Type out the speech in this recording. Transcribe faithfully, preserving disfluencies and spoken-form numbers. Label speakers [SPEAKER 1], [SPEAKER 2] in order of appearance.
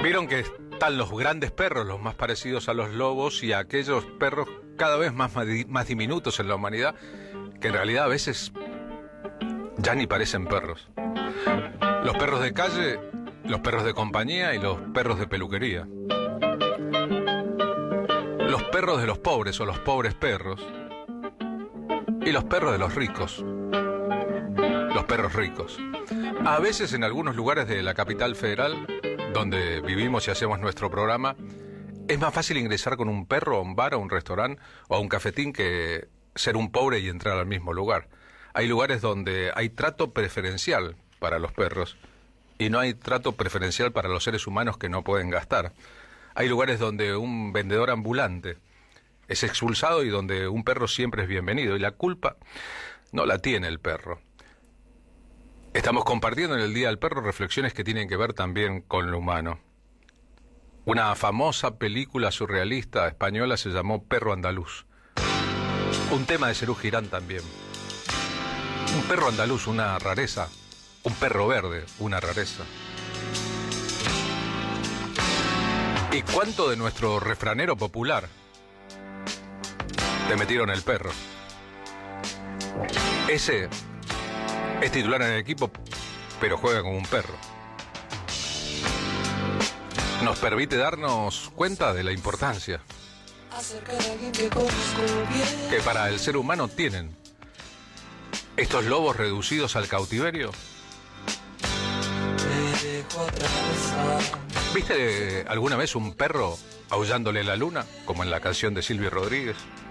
[SPEAKER 1] Vieron que están los grandes perros, los más parecidos a los lobos, y aquellos perros cada vez más, más diminutos en la humanidad, que en realidad a veces ya ni parecen perros. Los perros de calle, los perros de compañía y los perros de peluquería. Los perros de los pobres o los pobres perros. Y los perros de los ricos. Los perros ricos. A veces en algunos lugares de la capital federal, donde vivimos y hacemos nuestro programa, es más fácil ingresar con un perro a un bar, a un restaurante o a un cafetín que ser un pobre y entrar al mismo lugar. Hay lugares donde hay trato preferencial para los perros y no hay trato preferencial para los seres humanos que no pueden gastar. Hay lugares donde un vendedor ambulante es expulsado y donde un perro siempre es bienvenido, y la culpa no la tiene el perro. Estamos compartiendo en el Día del Perro reflexiones que tienen que ver también con lo humano. Una famosa película surrealista española se llamó Perro Andaluz. Un tema de Serú Girán también. Un perro andaluz, una rareza. Un perro verde, una rareza. ¿Y cuánto de nuestro refranero popular? Te metieron el perro. Ese es titular en el equipo, pero juega como un perro. Nos permite darnos cuenta de la importancia que para el ser humano tienen estos lobos reducidos al cautiverio. ¿Viste alguna vez un perro aullándole a la luna, como en la canción de Silvio Rodríguez?